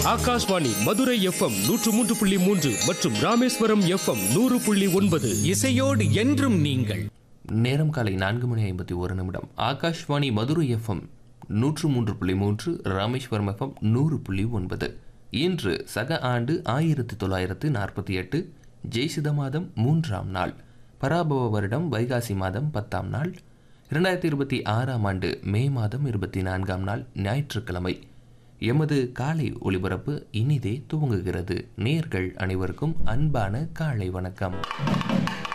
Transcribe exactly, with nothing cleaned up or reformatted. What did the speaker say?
Akashvani Madurai FM நூற்று மூன்று புள்ளி மூன்று மற்றும் ராமேஸ்வரம் எஃப்எம் நூறு புள்ளி ஒன்பது. இசையோடு என்றும் நீங்கள். நேரம் காலை நான்கு மணி ஐம்பத்தி ஒரு நிமிடம். ஆகாஷ்வாணி மதுரை எஃப்எம் நூற்று மூன்று புள்ளி மூன்று, ராமேஸ்வரம் எஃப்எம் நூறு புள்ளி ஒன்பது. இன்று சக ஆண்டு ஆயிரத்தி தொள்ளாயிரத்து நாற்பத்தி எட்டு ஜெய்சித மாதம் மூன்றாம் நாள், பராபவ வருடம் வைகாசி மாதம் பத்தாம் நாள், இரண்டாயிரத்தி இருபத்தி ஆறாம் ஆண்டு மே மாதம் இருபத்தி நான்காம் நாள் ஞாயிற்றுக்கிழமை. எமது காலை ஒளிபரப்பு இனிதே துவங்குகிறது. நேர்கள் அனைவருக்கும் அன்பான காலை வணக்கம்.